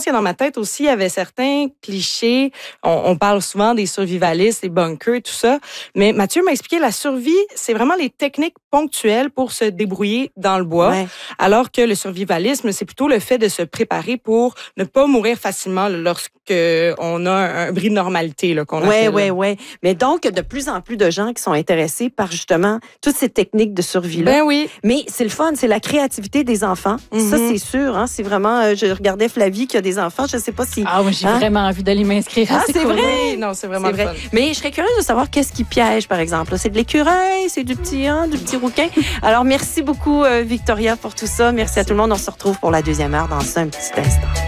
que dans ma tête aussi, il y avait certains clichés. On parle souvent des survivalistes, des bunkers et tout ça. Mais Mathieu m'a expliqué la survie, c'est vraiment les techniques ponctuelles pour se débrouiller dans le bois. Ouais. Alors que le survivalisme, c'est plutôt le fait de se préparer pour ne pas mourir facilement lorsque on a un bris de normalité, là, qu'on appelle. Oui. Mais donc, de plus en plus de gens qui sont intéressés par justement toutes ces techniques de survie-là. Ben oui. Mais c'est le fun, c'est la créativité des enfants. Ça, c'est sûr. Hein, c'est vraiment... je regardais Flavie qui a des enfants. Je ne sais pas si... Ah, moi, j'ai vraiment envie d'aller m'inscrire. C'est cool. vrai? Oui, non, c'est vraiment C'est vrai. fun. Mais je serais curieuse de savoir qu'est-ce qui piège, par exemple. C'est de l'écureuil, c'est du petit rouquin. Alors, merci beaucoup, Victoria, pour tout ça. Merci à tout le monde. On se retrouve pour la deuxième heure dans un petit instant.